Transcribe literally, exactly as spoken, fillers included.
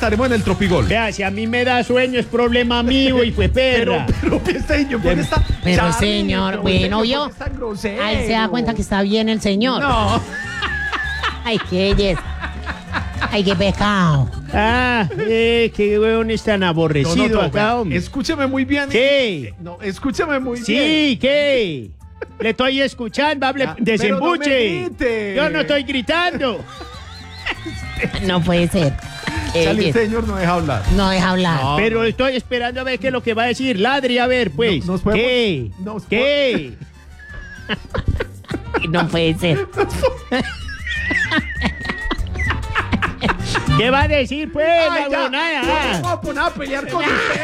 estaremos en el Tropigol. Vea, si a mí me da sueño es problema mío y fue Pero, perra. pero, Pesteño, ¿por qué está? Pero, Charlie, señor, pero, bueno, Pesteño, yo- ¿por qué es tan grosero? Ahí se da cuenta que está bien el señor. No. Ay, qué belleza. Ay, qué pecado. Ah, eh, qué weón es tan No, aborrecido no, no, acá, vea, hombre. escúcheme muy bien. ¿Qué? No, escúcheme muy bien. Sí, ¿qué? Le estoy escuchando, hable, Ah, pero no me desembuche. grite. Yo no estoy gritando. No puede ser. Qué Charlie, belleza. señor, no deja hablar. No deja hablar. No. Pero estoy esperando a ver qué es lo que va a decir. Ladri, a ver, pues. No- nos podemos- ¿Qué? nos po- ¿Qué? No puede ser. ¿Qué va a decir, pues? Ay, la ya, huevonada? no vamos a poner a pelear con usted.